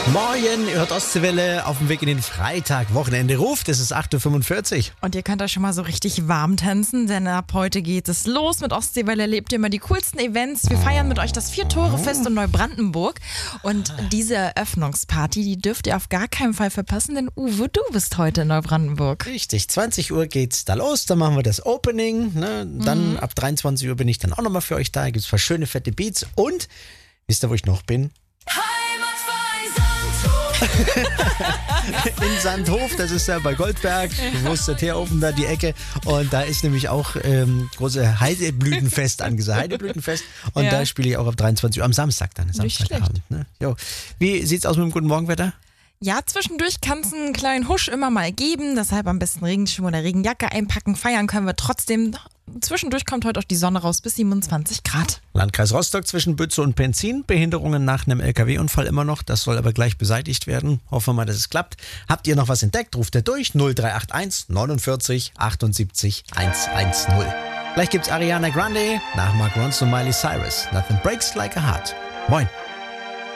Morgen hört Ostseewelle auf dem Weg in den Freitag. Wochenende ruft, es ist 8.45 Uhr. Und ihr könnt euch schon mal so richtig warm tanzen, denn ab heute geht es los mit Ostseewelle. Erlebt ihr immer die coolsten Events. Wir feiern mit euch das Vier-Tore-Fest in Neubrandenburg. Und diese Eröffnungsparty, die dürft ihr auf gar keinen Fall verpassen, denn Uwe, du bist heute in Neubrandenburg. Richtig, 20 Uhr geht's da los, dann machen wir das Opening. Ne? Dann ab 23 Uhr bin ich dann auch nochmal für euch da. Gibt's ein paar schöne, fette Beats. Und, wisst ihr, wo ich noch bin? In Sandhof, das ist ja bei Goldberg, wo ist der Teerofen da, die Ecke. Und da ist nämlich auch große Heideblütenfest angesagt. Heideblütenfest. Und da spiele ich auch ab 23 Uhr am Samstag dann. Samstagabend. Ne? Jo. Wie sieht's aus mit dem guten Morgenwetter? Ja, zwischendurch kann es einen kleinen Husch immer mal geben, deshalb am besten Regenschirm oder Regenjacke einpacken. Feiern können wir trotzdem. Zwischendurch kommt heute auch die Sonne raus bis 27 Grad. Landkreis Rostock zwischen Bützow und Penzin. Behinderungen nach einem LKW-Unfall immer noch. Das soll aber gleich beseitigt werden. Hoffen wir mal, dass es klappt. Habt ihr noch was entdeckt? Ruft ihr durch 0381 49 78 110. Gleich gibt's Ariana Grande nach Mark Ronson und Miley Cyrus. Nothing breaks like a heart. Moin.